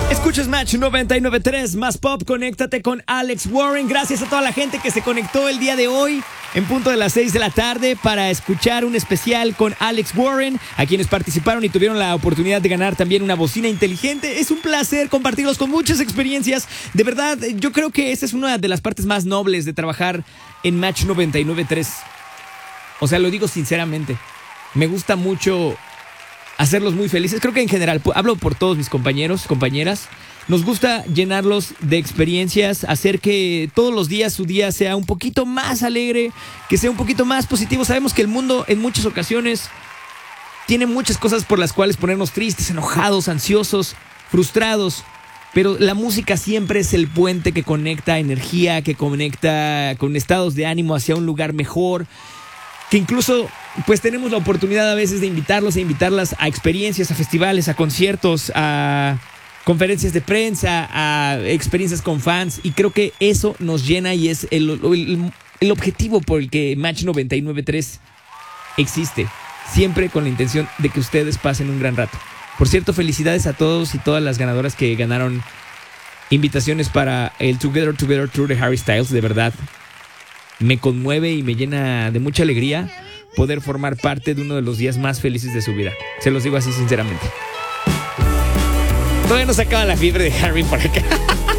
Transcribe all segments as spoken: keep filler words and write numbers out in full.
Escuchas Match noventa y nueve punto tres, más pop, conéctate con Alex Warren. Gracias a toda la gente que se conectó el día de hoy en punto de las seis de la tarde para escuchar un especial con Alex Warren, a quienes participaron y tuvieron la oportunidad de ganar también una bocina inteligente. Es un placer compartirlos con muchas experiencias. De verdad, yo creo que esa es una de las partes más nobles de trabajar en Match noventa y nueve punto tres. O sea, lo digo sinceramente. Me gusta mucho hacerlos muy felices. Creo que en general, hablo por todos mis compañeros, compañeras. Nos gusta llenarlos de experiencias, hacer que todos los días su día sea un poquito más alegre, que sea un poquito más positivo. Sabemos que el mundo en muchas ocasiones tiene muchas cosas por las cuales ponernos tristes, enojados, ansiosos, frustrados. Pero la música siempre es el puente que conecta energía, que conecta con estados de ánimo hacia un lugar mejor. Que incluso pues tenemos la oportunidad a veces de invitarlos e invitarlas a experiencias, a festivales, a conciertos, a conferencias de prensa, a experiencias con fans. Y creo que eso nos llena y es el, el, el objetivo por el que Match noventa y nueve punto tres existe. Siempre con la intención de que ustedes pasen un gran rato. Por cierto, felicidades a todos y todas las ganadoras que ganaron invitaciones para el Together Together Tour de Harry Styles. De verdad, me conmueve y me llena de mucha alegría poder formar parte de uno de los días más felices de su vida. Se los digo así sinceramente. Todavía no se acaba la fiebre de Harry por acá.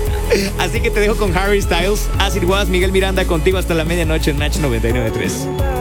Así que te dejo con Harry Styles. As It Was, Miguel Miranda contigo hasta la medianoche en Match noventa y nueve punto tres.